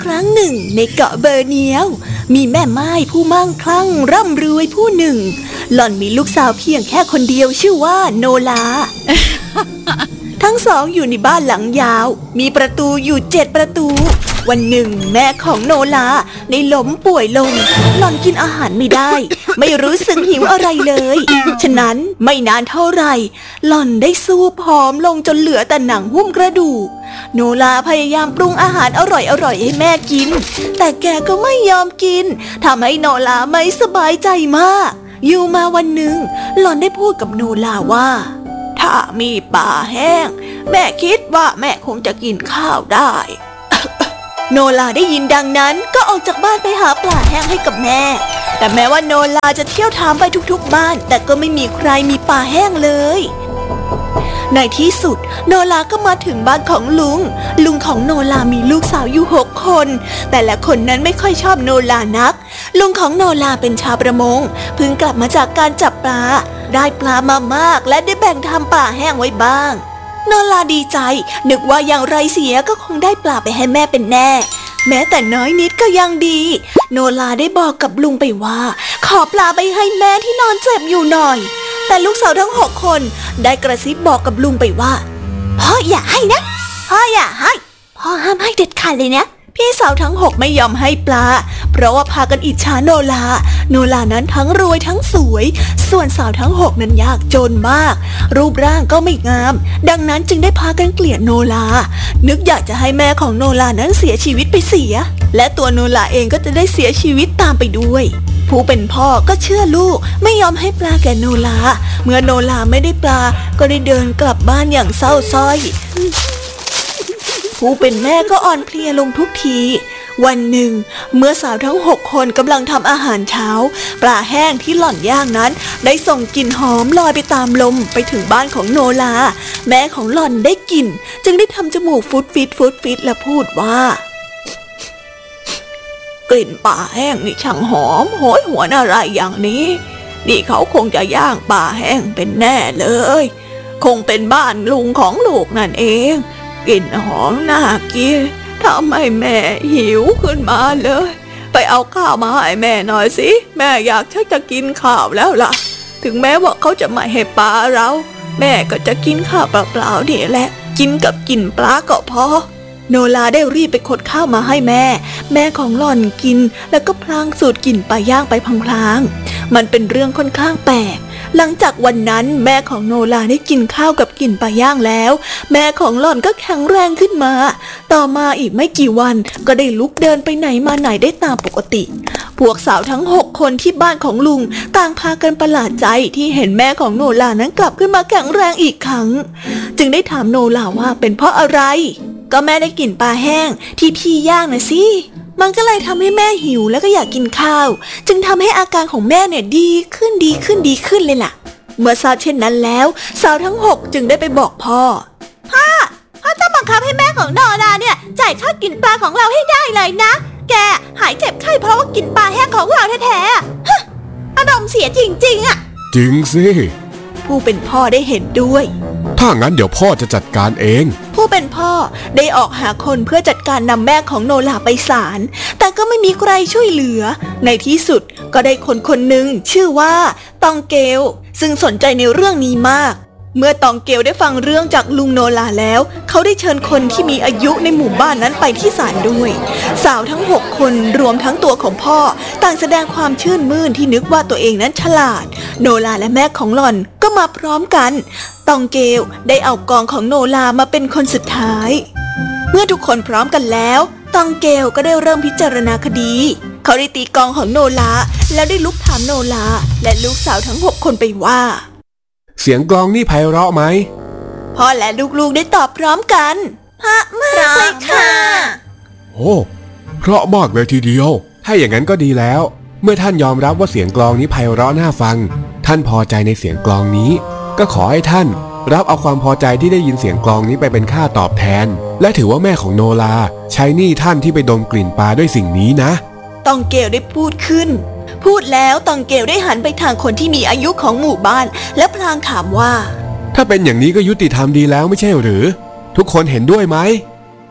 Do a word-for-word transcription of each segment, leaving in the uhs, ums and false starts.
รั้งหนึ่งในเกาะเบอร์เนียวมีแม่ไม้ผู้มั่งคั่งร่ำรวยผู้หนึ่งหล่อนมีลูกสาวเพียงแค่คนเดียวชื่อว่าโนลา ทั้งสองอยู่ในบ้านหลังยาวมีประตูอยู่เจ็ดประตูวันหนึ่งแม่ของโนลาได้ล้มป่วยลงหล่อนกินอาหารไม่ได้ไม่รู้สึกหิวอะไรเลยฉะนั้นไม่นานเท่าไหร่หล่อนได้สู้ผอมลงจนเหลือแต่หนังหุ้มกระดูกโนลาพยายามปรุงอาหารอร่อยๆให้แม่กินแต่แกก็ไม่ยอมกินทำให้โนลาไม่สบายใจมากอยู่มาวันหนึ่งหล่อนได้พูดกับโนลาว่าถ้ามีปลาแห้งแม่คิดว่าแม่คงจะกินข้าวได้ โนลาได้ยินดังนั้นก็ออกจากบ้านไปหาปลาแห้งให้กับแม่แต่แม้ว่าโนลาจะเที่ยวถามไปทุกๆบ้านแต่ก็ไม่มีใครมีปลาแห้งเลยในที่สุดโนลาก็มาถึงบ้านของลุงลุงของโนลามีลูกสาวอยู่หกคนแต่ละคนนั้นไม่ค่อยชอบโนลานักลุงของโนลาเป็นชาวประมงเพิ่งกลับมาจากการจับปลาได้ปลามามากและได้แบ่งทำปลาแห้งไว้บ้างโนลาดีใจนึกว่าอย่างไรเสียก็คงได้ปลาไปให้แม่เป็นแน่แม้แต่น้อยนิดก็ยังดีโนลาได้บอกกับลุงไปว่าขอปลาไปให้แม่ที่นอนเจ็บอยู่หน่อยแต่ลูกสาวทั้งหกคนได้กระซิบบอกกับลุงไปว่าพ่ออย่าให้นะพ่ออย่าให้พ่อห้ามให้เด็ดขาดเลยนะพี่สาวทั้งหกไม่ยอมให้ปลาเพราะว่าพากันอิจฉาโนลาโนลานั้นทั้งรวยทั้งสวยส่วนสาวทั้งหกนั้นยากจนมากรูปร่างก็ไม่งามดังนั้นจึงได้พากันเกลียดโนลานึกอยากจะให้แม่ของโนลานั้นเสียชีวิตไปเสียและตัวโนลาเองก็จะได้เสียชีวิตตามไปด้วยผู้เป็นพ่อก็เชื่อลูกไม่ยอมให้ปลาแก่โนลาเมื่อโนลาไม่ได้ปลาก็ได้เดินกลับบ้านอย่างเศร้าส้อยผู้เป็นแม่ก็อ่อนเพลียลงทุกทีวันหนึ่งเมื่อสาวทั้งหกคนกำลังทำอาหารเช้าปลาแห้งที่หล่อนย่างนั้นได้ส่งกลิ่นหอมลอยไปตามลมไปถึงบ้านของโนลาแม่ของหล่อนได้กลิ่นจึงได้ทำจมูกฟุดฟิดฟุดฟิดและพูดว่ากลิ่นปลาแห้งนี่ช่างหอมโหยหวนอะไรอย่างนี้นี่เขาคงจะย่างปลาแห้งเป็นแน่เลยคงเป็นบ้านลุงของลูกนั่นเองกลิ่นหอมน่ากินทำให้แม่หิวขึ้นมาเลยไปเอาข้าวมาให้แม่หน่อยสิแม่อยากชักจะกินข้าวแล้วล่ะถึงแม้ว่าเขาจะไม่ให้ปลาเราแม่ก็จะกินข้าวเปล่าๆนี่แหละกินกับกินปลาก็พอโนลาได้รีบไปขนข้าวมาให้แม่แม่ของหล่อนกินแล้วก็พลางสูดกลิ่นปลาย่างไปพลางๆมันเป็นเรื่องค่อนข้างแปลกหลังจากวันนั้นแม่ของโนลาได้กินข้าวกับกลิ่นปลาย่างแล้วแม่ของหล่อนก็แข็งแรงขึ้นมาต่อมาอีกไม่กี่วันก็ได้ลุกเดินไปไหนมาไหนได้ตามปกติพวกสาวทั้งหกคนที่บ้านของลุงต่างพากันประหลาดใจที่เห็นแม่ของโนลานั้นกลับขึ้นมาแข็งแรงอีกครั้งจึงได้ถามโนลาว่าเป็นเพราะอะไรก็แม่ได้กลิ่นปลาแห้งที่พี่ย่างนะสิมันก็เลยทำให้แม่หิวแล้วก็อยากกินข้าวจึงทำให้อาการของแม่เนี่ยดีขึ้นดีขึ้นดีขึ้นเลยล่ะเมื่อทราบเช่นนั้นแล้วสาวทั้งหกจึงได้ไปบอกพ่อพ่อพ่อต้องบังคับให้แม่ของโนลาเนี่ยจ่ายค่ากินปลาของเราให้ได้เลยนะแกหายเจ็บไข้เพราะว่ากินปลาแห้งของเราแท้ๆฮะอารมณ์เสียจริงๆอ่ะจริงสิผู้เป็นพ่อได้เห็นด้วยถ้างั้นเดี๋ยวพ่อจะจัดการเองผู้เป็นพ่อได้ออกหาคนเพื่อจัดการนำแม่ของโนลาไปศาลแต่ก็ไม่มีใครช่วยเหลือในที่สุดก็ได้คนคนหนึ่งชื่อว่าตองเกลซึ่งสนใจในเรื่องนี้มากเมื่อตองเกลได้ฟังเรื่องจากลุงโนลาแล้วเขาได้เชิญคนที่มีอายุในหมู่บ้านนั้นไปที่ศาลด้วยสาวทั้งหกคนรวมทั้งตัวของพ่อต่างแสดงความชื่นมื่นที่นึกว่าตัวเองนั้นฉลาดโนลาและแม่ของหล่อนก็มาพร้อมกันตองเกลได้เอากองของโนลามาเป็นคนสุดท้ายเมื่อทุกคนพร้อมกันแล้วตองเกลก็ได้เริ่มพิจารณาคดีเขาได้ตีกองของโนลาแล้วได้ลุกถามโนลาและลูกสาวทั้งหกคนไปว่าเสียงกลองนี่ไพเราะไหมพ่อและลูกๆได้ตอบพร้อมกันพระมากเลยค่ะโอ้เพราะมากเลยทีเดียวถ้าอย่างนั้นก็ดีแล้วเมื่อท่านยอมรับว่าเสียงกลองนี้ไพเราะน่าฟังท่านพอใจในเสียงกลองนี้ก็ขอให้ท่านรับเอาความพอใจที่ได้ยินเสียงกลองนี้ไปเป็นค่าตอบแทนและถือว่าแม่ของโนลาใช้หนี้ท่านที่ไปดมกลิ่นปลาด้วยสิ่งนี้นะตองเกลได้พูดขึ้นพูดแล้วตองเกลได้หันไปทางคนที่มีอายุของหมู่บ้านและพลางถามว่าถ้าเป็นอย่างนี้ก็ยุติธรรมดีแล้วไม่ใช่หรือทุกคนเห็นด้วยไหม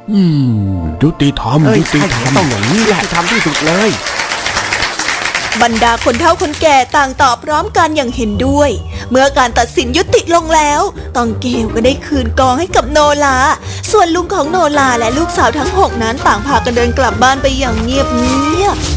อืมยุติธรรมยุติธรรมต้องอย่างนี้แหละทำที่สุดเลยบรรดาคนเฒ่าคนแก่ต่างตอบพร้อมกันอย่างเห็นด้วย เมื่อการตัดสินยุติลงแล้วตองเกลก็ได้คืนกองให้กับโนลาส่วนลุงของโนลาและลูกสาวทั้งหกนั้นต่างพากันเดินกลับบ้านไปอย่างเงียบเงียบ